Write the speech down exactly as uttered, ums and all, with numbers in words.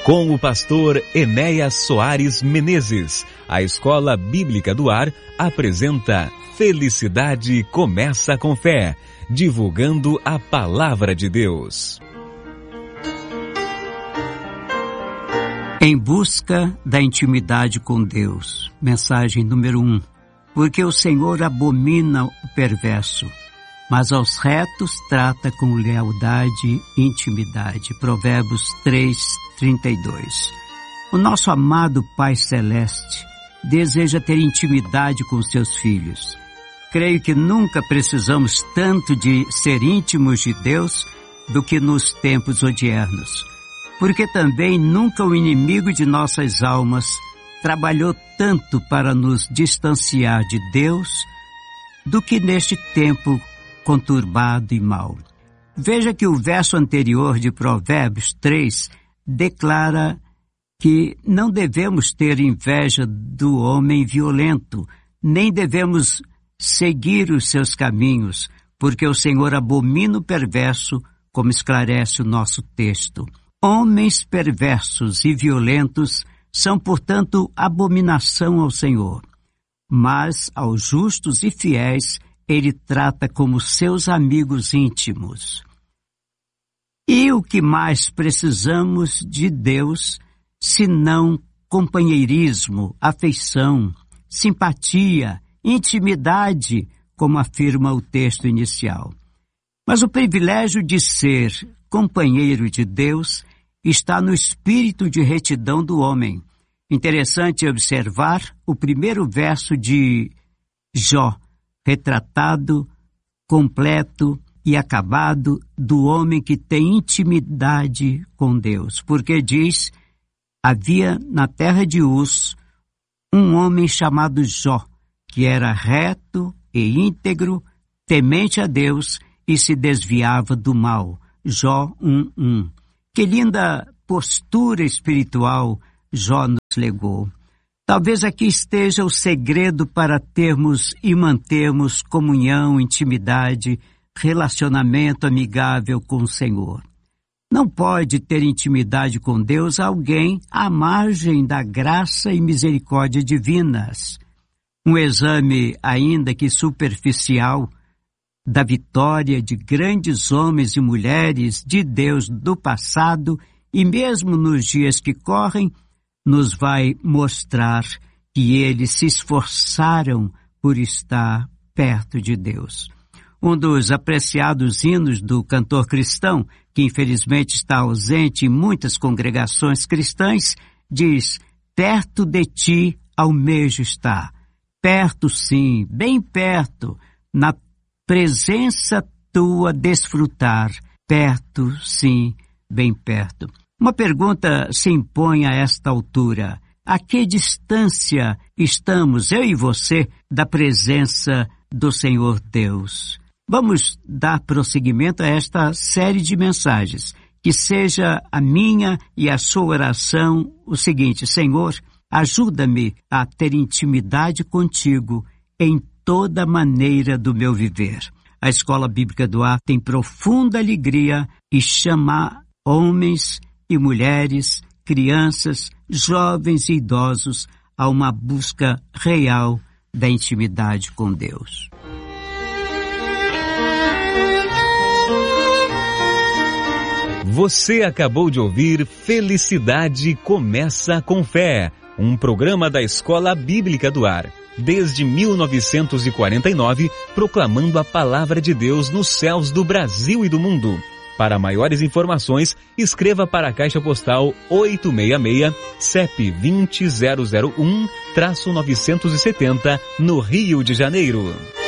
Com o pastor Enéas Soares Menezes, a Escola Bíblica do Ar apresenta Felicidade Começa com Fé, divulgando a Palavra de Deus. Em busca da intimidade com Deus. Mensagem número um. Porque o Senhor abomina o perverso, mas aos retos trata com lealdade e intimidade. Provérbios três, trinta e dois. O nosso amado Pai Celeste deseja ter intimidade com seus filhos. Creio que nunca precisamos tanto de ser íntimos de Deus do que nos tempos odiernos. Porque também nunca o inimigo de nossas almas trabalhou tanto para nos distanciar de Deus do que neste tempo conturbado e mau. Veja que o verso anterior de Provérbios três declara que não devemos ter inveja do homem violento, nem devemos seguir os seus caminhos, porque o Senhor abomina o perverso, como esclarece o nosso texto. Homens perversos e violentos são, portanto, abominação ao Senhor. Mas aos justos e fiéis, Ele trata como seus amigos íntimos. E o que mais precisamos de Deus, senão companheirismo, afeição, simpatia, intimidade, como afirma o texto inicial. Mas o privilégio de ser companheiro de Deus está no espírito de retidão do homem. Interessante observar o primeiro verso de Jó, retratado, completo e acabado do homem que tem intimidade com Deus. Porque diz, havia na terra de Uz um homem chamado Jó, que era reto e íntegro, temente a Deus e se desviava do mal. Jó um, um. Que linda postura espiritual Jó nos legou. Talvez aqui esteja o segredo para termos e mantermos comunhão, intimidade, relacionamento amigável com o Senhor. Não pode ter intimidade com Deus alguém à margem da graça e misericórdia divinas. Um exame, ainda que superficial, da vitória de grandes homens e mulheres de Deus do passado e mesmo nos dias que correm, nos vai mostrar que eles se esforçaram por estar perto de Deus. Um dos apreciados hinos do cantor cristão, que infelizmente está ausente em muitas congregações cristãs, diz: perto de ti almejo estar. Perto sim, bem perto, na presença tua desfrutar, perto, sim, bem perto. Uma pergunta se impõe a esta altura. A que distância estamos, eu e você, da presença do Senhor Deus? Vamos dar prosseguimento a esta série de mensagens. Que seja a minha e a sua oração o seguinte: Senhor, ajuda-me a ter intimidade contigo em toda maneira do meu viver. A Escola Bíblica do Ar tem profunda alegria em chamar homens e mulheres, crianças, jovens e idosos a uma busca real da intimidade com Deus. Você acabou de ouvir Felicidade Começa com Fé, um programa da Escola Bíblica do Ar. Desde mil novecentos e quarenta e nove, proclamando a palavra de Deus nos céus do Brasil e do mundo. Para maiores informações, escreva para a Caixa Postal oitocentos e sessenta e seis, C E P vinte mil um, novecentos e setenta, no Rio de Janeiro.